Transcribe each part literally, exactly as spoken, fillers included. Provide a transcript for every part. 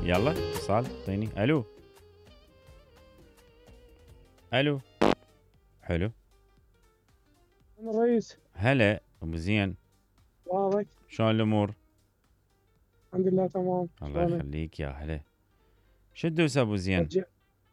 يلا اتصال اعطيني. الو الو. حلو. انا الرئيس. هلا ابو زين، واضح. شلون الامور؟ الحمد لله تمام. الله يخليك يا هلا. شو تدوس ابو زين؟ رجع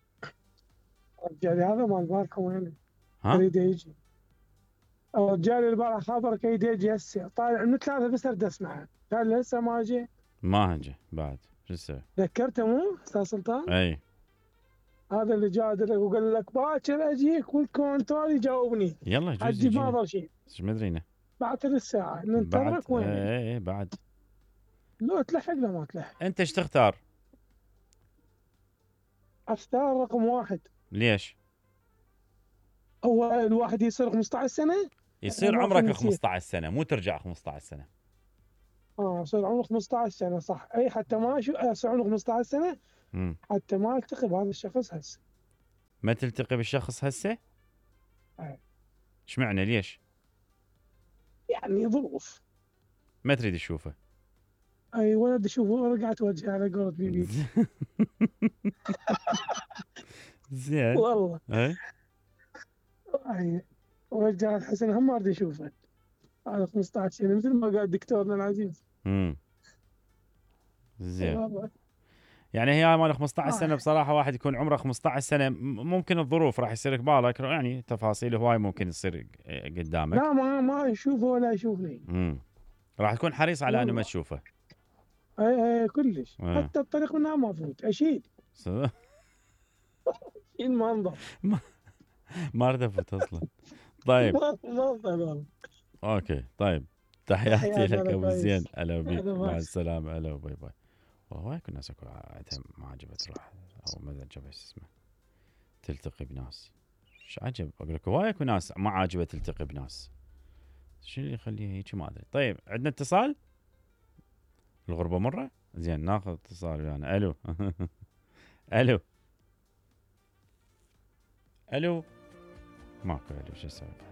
رجع هذا مال البارحه وين؟ ها؟ يريد يجي. الرجال البارحه خابرك يريد يجي هسه، طالع من ثلاثه بس اريد اسمعه، قال لي هسه ما جي. ما هجي بعد، شو تسوي؟ ذكرته مو استاذ سلطان؟ اي هذا اللي جادلك وقال لك باكر اجيك والكونترول يجاوبني. يلا جوز حجي ما يجينا، ضل شيء. ايش مدرينا بعد ثلث ساعه بعد. ننتظرك وين؟ اي اي بعد. لو تلحق لو ما تلحق. انت ايش تختار؟ اختار رقم واحد. ليش؟ هو الواحد يصير خمسة عشر سنه. يصير ما في عمرك نسيت. خمسة عشر سنه، مو ترجع خمسة عشر سنه. اه يصير عمره خمسة عشر سنه صح، اي حتى ما شو يصير عمره خمسة عشر سنه امم حتى ما التقي بهذا الشخص هسه. ما تلتقي بالشخص هسه؟ أي. ايش معنى ليش؟ يعني ظروف. ما تريد تشوفه؟ اي ولد اشوفه رجعت وجهي على قولة بيبي. زين. والله. اي اي ورجعت حسن هم ما اريد اشوفه. هذا خمسة عشر سنه مثل ما قال دكتورنا العزيز. امم زين. والله. يعني هي مال خمسة عشر آه. سنه بصراحه، واحد يكون عمره خمسة عشر سنه م- ممكن الظروف راح يصير قبالك، يعني تفاصيل هواي ممكن تصير قدامك. لا ما ما يشوفه ولا يشوفني. امم راح تكون حريص على انه ما والله. تشوفه. اي اي كلش. آه. حتى الطريق منها ما افوت اشيل. س- شيل ما انظر. ما اريد افوت اصلا. طيب ما ما انظر. اوكي طيب، تحياتي تحياتي لك على ابو زين، كويس. هلا بيك، هلا مع بس. السلامه، هلا باي باي. والله يكون ناس اكو عندها ما عجبت تروح او ما عجبت اسمه تلتقي بناس. ايش عجب اقول لك، هواي اكو ناس ما عاجبه تلتقي بناس، شو اللي يخليها هيك ما ادري. طيب عندنا اتصال، الغربه مره. زين ناخذ اتصال ويانا. الو الو الو. ماكو الو، شو اسوي؟